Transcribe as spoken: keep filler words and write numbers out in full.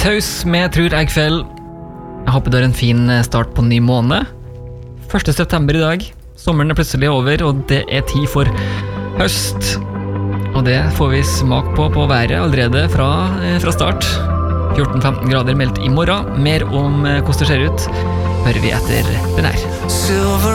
Taus med Tror Eggfell. Jeg håper det er en fin start på ny måned. første september i dag. Sommeren er plutselig over, og det er tid for høst. Og det får vi smak på på været allerede fra, fra start. fjorten til femten grader meldt i morgen. Mer om hvordan det ser ut hører vi etter den her. Silver